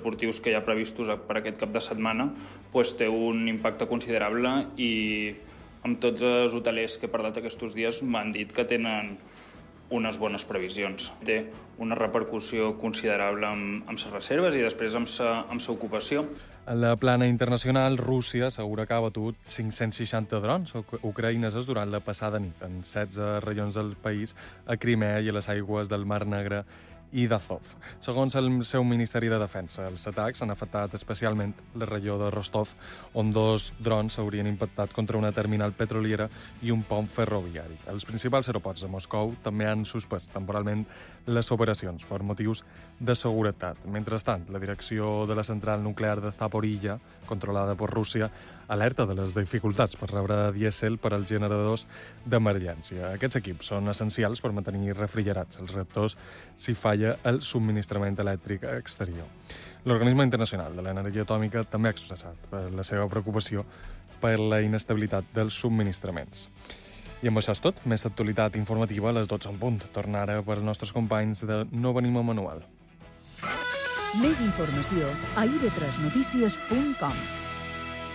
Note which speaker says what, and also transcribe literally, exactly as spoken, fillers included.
Speaker 1: esportius que hi ha previstos per aquest cap de setmana, doncs té un impacte considerable i amb tots els hotelers que he parlat aquests dies m'han dit que tenen unes bones previsions. Té una repercussió considerable amb, amb les reserves i després amb sa, amb sa ocupació.
Speaker 2: En la plana internacional, Rússia assegura que ha batut cinc-cents seixanta drons ucraïnesos durant la passada nit en setze regions del país, a Crimea i a les aigües del Mar Negre i d'Azov. Segons el seu Ministeri de Defensa, els atacs han afectat especialment la regió de Rostov, on dos drons s'haurien impactat contra una terminal petroliera i un pont ferroviari. Els principals aeroports de Moscou també han suspès temporalment les operacions per motius de seguretat. Mentrestant, la direcció de la central nuclear de Zaporizhia, controlada per Rússia, alerta de les dificultats per rebre dièsel per als generadors d'emergència. Aquests equips són essencials per mantenir refrigerats els reactors si falla el subministrament elèctric exterior. L'Organisme Internacional de l'Energia Atòmica també ha expressat la seva preocupació per la inestabilitat dels subministraments. I amb això és tot. Més actualitat informativa a les dotze en punt. Torna ara per als nostres companys de No Venim a Manual.
Speaker 3: Més informació a i ve tres notícies punt com.